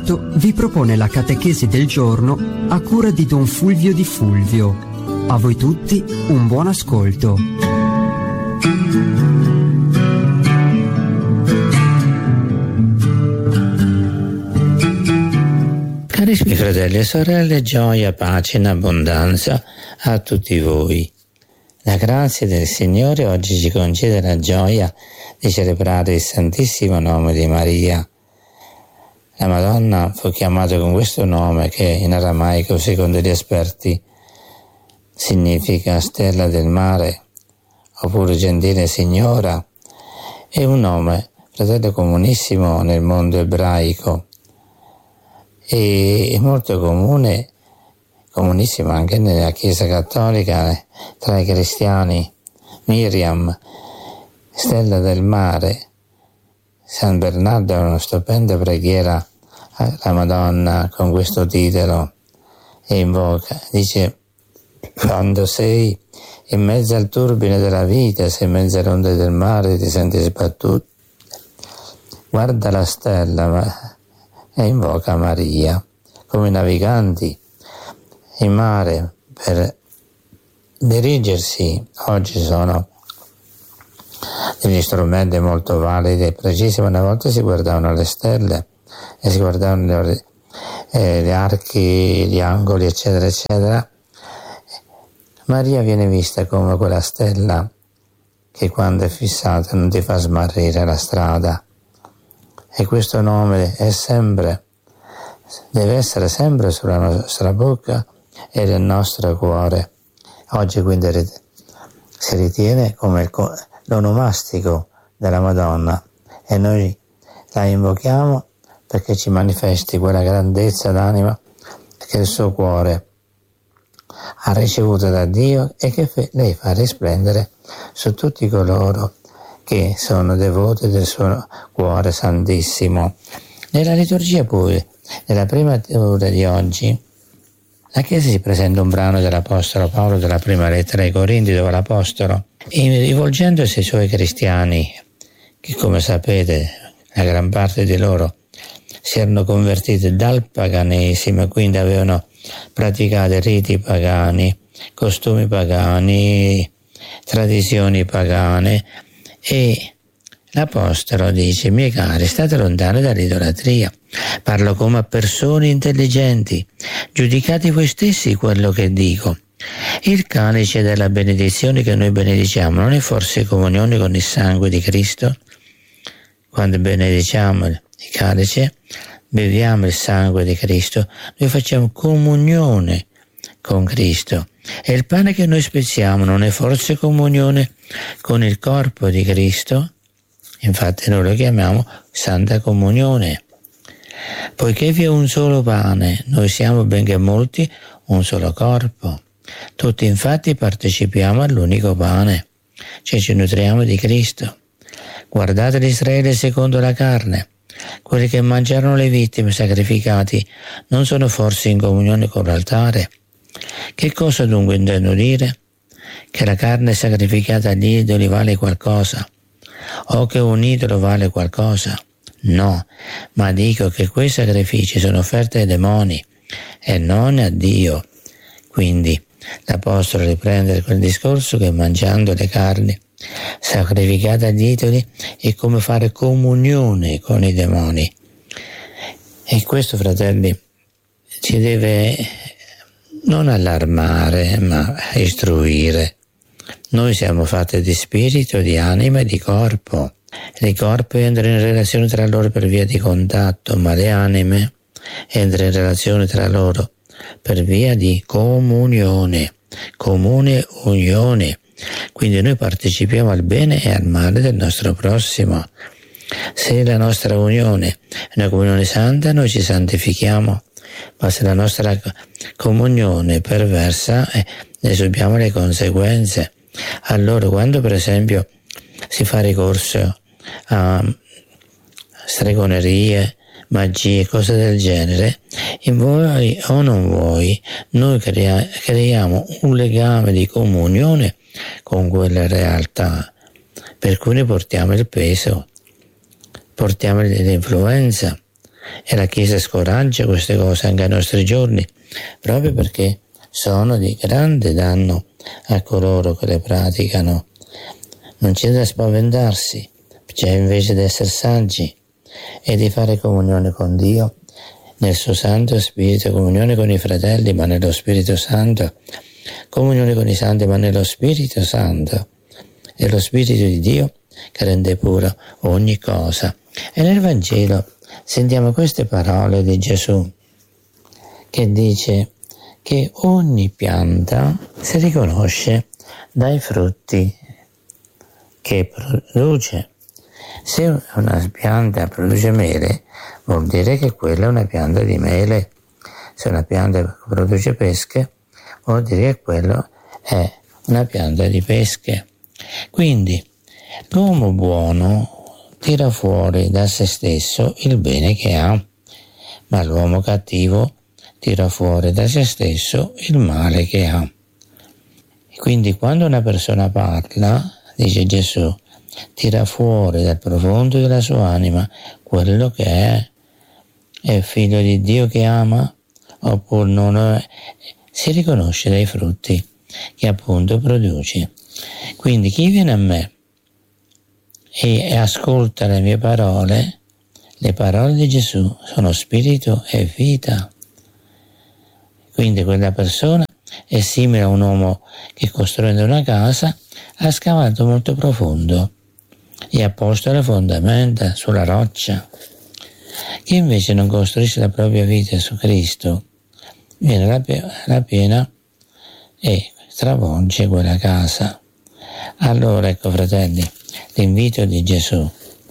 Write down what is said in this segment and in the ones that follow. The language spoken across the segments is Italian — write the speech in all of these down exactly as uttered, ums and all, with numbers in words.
Salvato vi propone la catechesi del giorno a cura di Don Fulvio Di Fulvio. A voi tutti un buon ascolto. Carissimi fratelli e sorelle, gioia, pace in abbondanza a tutti voi. La grazia del Signore oggi ci concede la gioia di celebrare il Santissimo Nome di Maria. La Madonna fu chiamata con questo nome che in aramaico, secondo gli esperti, significa stella del mare, oppure gentile signora. È un nome, fratello, comunissimo nel mondo ebraico e è molto comune, comunissimo anche nella Chiesa Cattolica, tra i cristiani. Miriam, stella del mare. San Bernardo ha una stupenda preghiera alla Madonna con questo titolo e invoca, dice: quando sei in mezzo al turbine della vita, sei in mezzo alle onde del mare, ti senti sbattuto, guarda la stella e invoca Maria. Come i naviganti in mare per dirigersi, oggi sono degli strumenti molto validi e precisi, ma una volta si guardavano le stelle e si guardavano le, eh, gli archi, gli angoli, eccetera, eccetera. Maria viene vista come quella stella che quando è fissata non ti fa smarrire la strada, e questo nome è sempre, deve essere sempre sulla nostra bocca e nel nostro cuore. Oggi quindi si ritiene come il, l'onomastico della Madonna e noi la invochiamo perché ci manifesti quella grandezza d'anima che il suo cuore ha ricevuto da Dio e che lei fa risplendere su tutti coloro che sono devoti del suo cuore santissimo. Nella liturgia poi, nella prima ora di oggi, la Chiesa si presenta un brano dell'Apostolo Paolo della prima lettera ai Corinti, dove l'Apostolo, rivolgendosi ai suoi cristiani, che come sapete la gran parte di loro si erano convertiti dal paganesimo e quindi avevano praticato riti pagani, costumi pagani, tradizioni pagane, e l'Apostolo dice: miei cari, state lontani dall'idolatria. Parlo come a persone intelligenti, giudicate voi stessi quello che dico. Il calice della benedizione che noi benediciamo non è forse comunione con il sangue di Cristo? Quando benediciamo il calice, beviamo il sangue di Cristo, noi facciamo comunione con Cristo. E il pane che noi spezziamo non è forse comunione con il corpo di Cristo? Infatti noi lo chiamiamo Santa Comunione. Poiché vi è un solo pane, noi siamo, benché molti, un solo corpo. Tutti infatti partecipiamo all'unico pane, cioè ci nutriamo di Cristo. Guardate l'Israele secondo la carne. Quelli che mangiarono le vittime sacrificati non sono forse in comunione con l'altare? Che cosa dunque intendo dire? Che la carne sacrificata agli idoli vale qualcosa? O che un idolo vale qualcosa? No, ma dico che quei sacrifici sono offerti ai demoni e non a Dio. Quindi l'Apostolo riprende quel discorso che mangiando le carni sacrificate agli idoli è come fare comunione con i demoni. E questo, fratelli, ci deve non allarmare, ma istruire. Noi siamo fatti di spirito, di anima e di corpo. I corpi entrano in relazione tra loro per via di contatto, ma le anime entrano in relazione tra loro per via di comunione, comune unione. Quindi noi partecipiamo al bene e al male del nostro prossimo. Se la nostra unione è una comunione santa, noi ci santifichiamo, ma se la nostra comunione è perversa, eh, ne subiamo le conseguenze. Allora, quando per esempio si fa ricorso a stregonerie, magie, cose del genere, in voi o non vuoi, noi crea- creiamo un legame di comunione con quella realtà, per cui ne portiamo il peso, portiamo l'influenza. E la Chiesa scoraggia queste cose anche ai nostri giorni, proprio perché sono di grande danno a coloro che le praticano. Non c'è da spaventarsi, c'è invece di essere saggi e di fare comunione con Dio nel suo Santo Spirito, comunione con i fratelli ma nello Spirito Santo, comunione con i santi ma nello Spirito Santo. È lo Spirito di Dio che rende pura ogni cosa. E nel Vangelo sentiamo queste parole di Gesù che dice che ogni pianta si riconosce dai frutti che produce. Se una pianta produce mele, vuol dire che quella è una pianta di mele. Se una pianta produce pesche, vuol dire che quello è una pianta di pesche. Quindi l'uomo buono tira fuori da se stesso il bene che ha, ma l'uomo cattivo tira fuori da se stesso il male che ha. Quindi quando una persona parla, dice Gesù, tira fuori dal profondo della sua anima quello che è, è figlio di Dio che ama oppure non è, si riconosce dai frutti che appunto produce. Quindi chi viene a me e ascolta le mie parole, le parole di Gesù sono spirito e vita. Quindi quella persona è simile a un uomo che costruendo una casa ha scavato molto profondo e ha posto le fondamenta sulla roccia. Chi invece non costruisce la propria vita su Cristo viene la, la piena e stravolge quella casa. Allora ecco, fratelli, l'invito di Gesù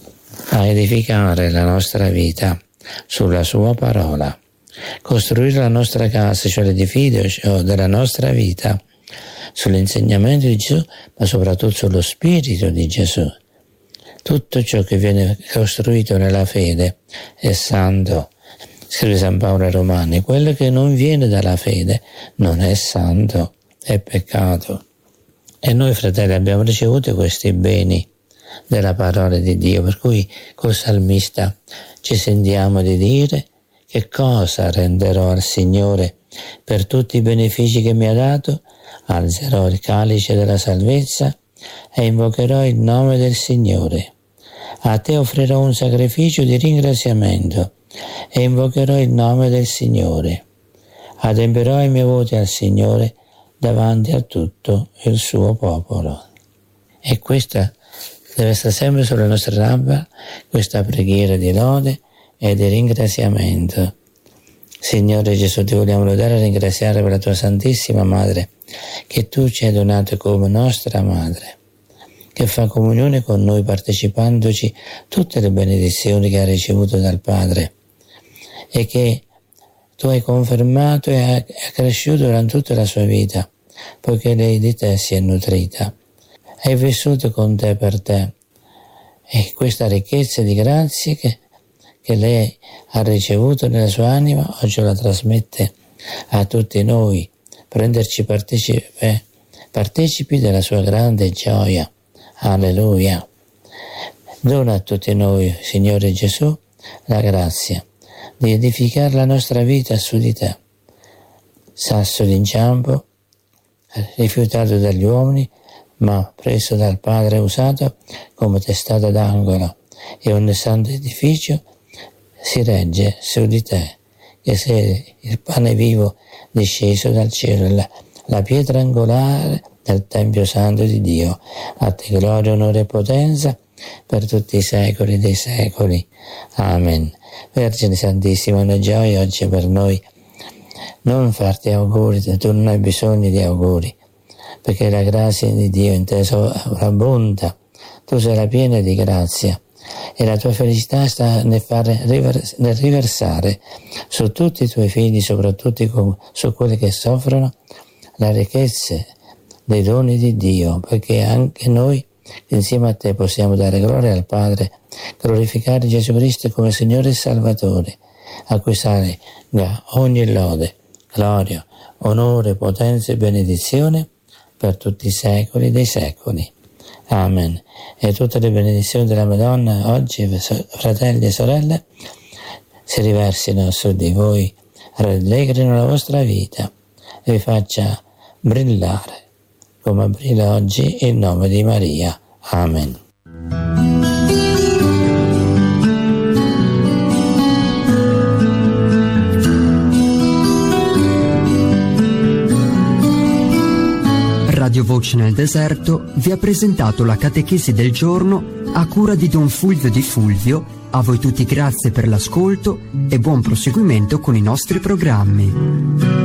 a edificare la nostra vita sulla sua parola, costruire la nostra casa, cioè l'edificio della nostra vita, sull'insegnamento di Gesù, ma soprattutto sullo Spirito di Gesù. Tutto ciò che viene costruito nella fede è santo, scrive San Paolo ai Romani. Quello che non viene dalla fede non è santo, è peccato. E noi, fratelli, abbiamo ricevuto questi beni della parola di Dio, per cui col salmista ci sentiamo di dire: che cosa renderò al Signore per tutti i benefici che mi ha dato? Alzerò il calice della salvezza e invocherò il nome del Signore. A te offrirò un sacrificio di ringraziamento e invocherò il nome del Signore. Adempierò i miei voti al Signore davanti a tutto il suo popolo. E questa deve essere sempre sulle nostre labbra, questa preghiera di lode e di ringraziamento. Signore Gesù, ti vogliamo lodare e ringraziare per la tua Santissima Madre, che tu ci hai donato come nostra Madre, che fa comunione con noi partecipandoci tutte le benedizioni che ha ricevuto dal Padre e che tu hai confermato e ha cresciuto durante tutta la sua vita, poiché lei di te si è nutrita. Hai vissuto con te per te e questa ricchezza di grazie che, che lei ha ricevuto nella sua anima oggi la trasmette a tutti noi per renderci partecipi, partecipi della sua grande gioia. Alleluia. Dona a tutti noi, Signore Gesù, la grazia di edificare la nostra vita su di te. Sasso d'inciampo, rifiutato dagli uomini, ma preso dal Padre, usato come testata d'angolo, e ogni santo edificio si regge su di te, che sei il pane vivo disceso dal cielo, la, la pietra angolare del Tempio Santo di Dio. A te gloria, onore e potenza per tutti i secoli dei secoli. Amen. Vergine Santissima, una gioia oggi per noi non farti auguri, tu non hai bisogno di auguri, perché la grazia di Dio in te abbonda, tu sei piena di grazia e la tua felicità sta nel, fare, nel riversare su tutti i tuoi figli, soprattutto su quelli che soffrono, le ricchezze dei doni di Dio, perché anche noi insieme a te possiamo dare gloria al Padre, glorificare Gesù Cristo come Signore e Salvatore, a cui salga ogni lode, gloria, onore, potenza e benedizione per tutti i secoli dei secoli. Amen. E tutte le benedizioni della Madonna oggi, fratelli e sorelle, si riversino su di voi, rallegrino la vostra vita e vi faccia brillare come brilla oggi il nome di Maria. Amen. Radio Voce nel Deserto vi ha presentato la catechesi del giorno a cura di Don Fulvio Di Fulvio. A voi tutti grazie per l'ascolto e buon proseguimento con i nostri programmi.